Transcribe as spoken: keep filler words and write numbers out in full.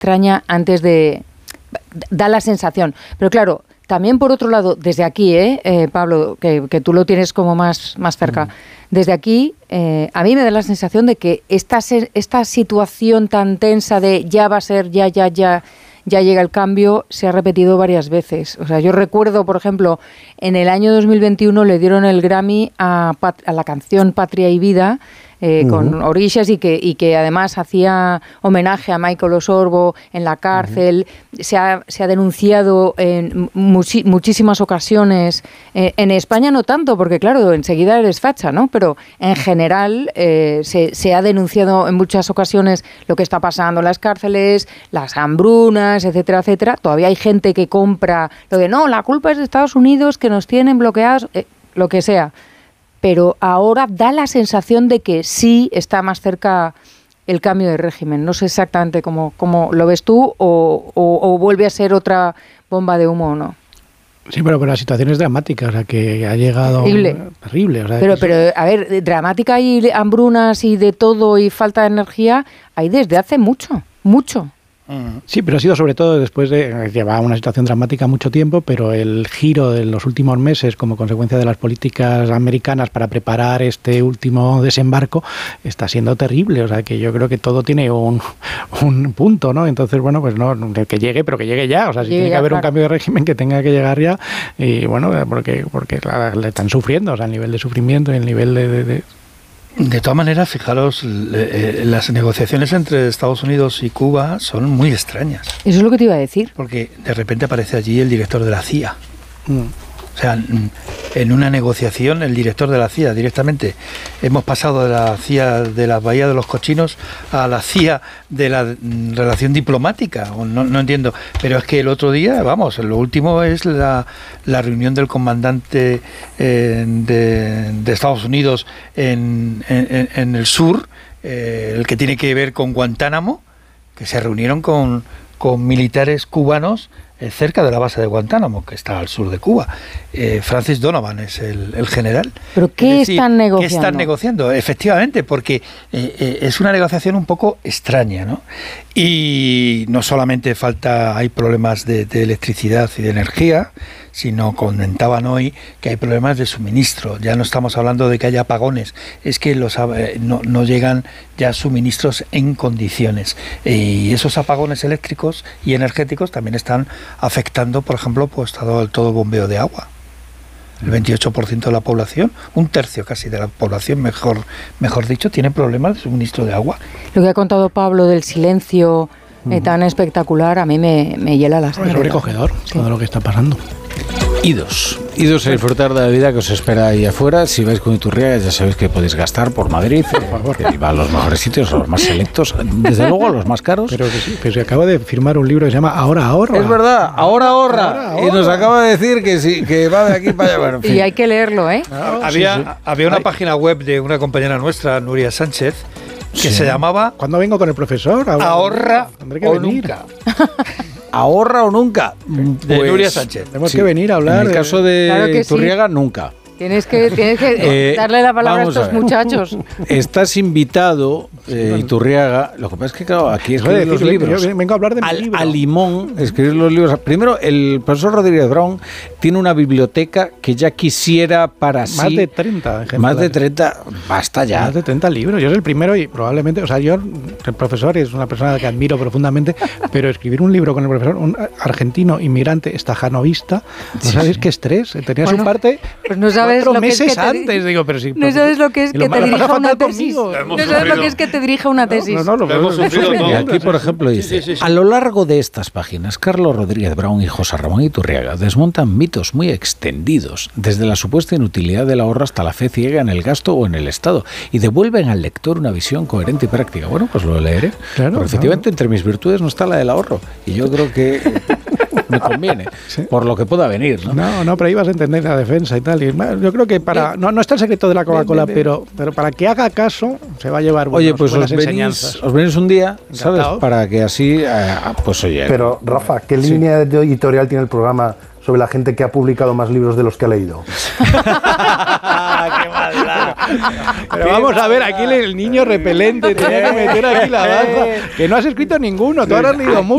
extraña antes de... da la sensación. Pero claro, también por otro lado, desde aquí, ¿eh, eh, Pablo, que, que tú lo tienes como más, más cerca, mm. desde aquí, eh, a mí me da la sensación de que esta, esta situación tan tensa de ya va a ser, ya, ya, ya, ya llega el cambio, se ha repetido varias veces. O sea, yo recuerdo, por ejemplo, en el año dos mil veintiuno le dieron el Grammy a, a la canción Patria y Vida, Eh, uh-huh. con Orishas y que, y que además hacía homenaje a Michael Osorbo en la cárcel. Uh-huh. Se ha, se ha denunciado en muchi- muchísimas ocasiones. Eh, en España no tanto, porque claro, enseguida eres facha, ¿no? Pero en general eh, se, se ha denunciado en muchas ocasiones lo que está pasando en las cárceles, las hambrunas, etcétera, etcétera. Todavía hay gente que compra lo de no, la culpa es de Estados Unidos, que nos tienen bloqueados, eh, lo que sea. Pero ahora da la sensación de que sí está más cerca el cambio de régimen. No sé exactamente cómo, cómo lo ves tú o, o, o vuelve a ser otra bomba de humo o no. Sí, pero, pero la situación es dramática, o sea, que ha llegado... Terrible. Terrible. O sea, pero, que pero, a ver, dramática y hambrunas y de todo y falta de energía hay desde hace mucho, mucho. Sí, pero ha sido sobre todo después de... Lleva una situación dramática mucho tiempo, pero el giro de los últimos meses como consecuencia de las políticas americanas para preparar este último desembarco está siendo terrible. O sea, que yo creo que todo tiene un, un punto, ¿no? Entonces, bueno, pues no, que llegue, pero que llegue ya. O sea, si llegue tiene que haber claro. un cambio de régimen que tenga que llegar ya. Y bueno, porque, porque la, le están sufriendo, o sea, el nivel de sufrimiento y el nivel de... de, de De todas maneras, fijaros, eh, las negociaciones entre Estados Unidos y Cuba son muy extrañas. Eso es lo que te iba a decir. Porque de repente aparece allí el director de la C I A. Mm. O sea, en una negociación, el director de la C I A directamente. Hemos pasado de la C I A de la Bahía de los Cochinos a la C I A de la mm, relación diplomática. No, no entiendo. Pero es que el otro día, vamos, lo último es la, la reunión del comandante eh, de, de Estados Unidos en, en, en el sur, eh, el que tiene que ver con Guantánamo, que se reunieron con, con militares cubanos cerca de la base de Guantánamo, que está al sur de Cuba. Eh, Francis Donovan es el, el general. ¿Pero qué es decir, están negociando? ¿Qué están negociando? Efectivamente, porque eh, eh, es una negociación un poco extraña, ¿no? Y no solamente falta, hay problemas de, de electricidad y de energía, sino comentaban hoy que hay problemas de suministro. Ya no estamos hablando de que haya apagones, es que los eh, no, no llegan ya suministros en condiciones. Y esos apagones eléctricos y energéticos también están afectando, por ejemplo, pues todo el todo bombeo de agua. El veintiocho por ciento de la población, un tercio casi de la población, mejor, mejor dicho, tiene problemas de suministro de agua. Lo que ha contado Pablo del silencio eh, uh-huh. tan espectacular, a mí me, me hiela las Es sobrecogedor sí. todo lo que está pasando. Idos, idos a disfrutar de la vida que os espera ahí afuera. Si vais con Iturriaga ya sabéis que podéis gastar por Madrid, por favor, que va a los mejores sitios, a los más selectos, desde luego a los más caros. Pero que sí, pero se acaba de firmar un libro que se llama Ahora ahorra. Es verdad, ahora ahorra. Ahora, ahorra. Y nos acaba de decir que sí, que va de aquí para allá. Bueno, en fin. Y hay que leerlo, ¿eh? No, había, sí, sí. había una Ay. página web de una compañera nuestra, Nuria Sánchez, que sí. se llamaba ¿Cuándo vengo con el profesor? Ahora, ahorra o venir. Nunca. Ahorra o nunca. De pues, Nuria Sánchez. Tenemos sí. que venir a hablar. En el caso de claro Iturriaga, sí. nunca. Tienes que, tienes que eh, darle la palabra a estos a muchachos. Estás invitado, eh, Iturriaga. Lo que pasa es que, claro, aquí escribir los libros. Yo vengo a hablar de mi al, libro. A limón, escribir los libros. Primero, el profesor Rodríguez Brown tiene una biblioteca que ya quisiera para sí. Más de treinta. Más de treinta. Basta ya. Más de treinta libros. Yo soy el primero y probablemente, o sea, yo, el profesor es una persona que admiro profundamente, pero escribir un libro con el profesor, un argentino inmigrante estajanovista, no sí, sabéis sí. qué estrés. Tenía bueno, su parte. Pues no sabes cuatro lo meses que es que antes, te, digo, pero sí. No sabes lo que es que lo te dirija una tesis. Conmigo. No sabes lo que es que te dirija una tesis. No, no, no, lo, lo hemos sufrido todo. Y aquí, por ejemplo, dice, sí, sí, sí. a lo largo de estas páginas, Carlos Rodríguez Brown y José Ramón Iturriaga desmontan mitos muy extendidos, desde la supuesta inutilidad del ahorro hasta la fe ciega en el gasto o en el Estado, y devuelven al lector una visión coherente y práctica. Bueno, pues lo leeré. Claro, porque efectivamente, claro. entre mis virtudes no está la del ahorro. Y yo creo que me conviene, ¿sí? por lo que pueda venir, ¿no? No, no, pero ahí vas a entender la defensa y tal. Y yo creo que para... No, no está el secreto de la Coca-Cola, bien, bien, bien. pero pero para que haga caso se va a llevar buenos, oye, pues buenas os enseñanzas. Venís, os venís un día, ¿sabes? Encantado. Para que así, eh, pues oye... Pero, Rafa, ¿qué sí. línea editorial tiene el programa sobre la gente que ha publicado más libros de los que ha leído? ¡Qué maldad! Pero vamos a ver, aquí el niño repelente tenía que meter aquí la baza. Que no has escrito ninguno, tú ahora has leído mucho.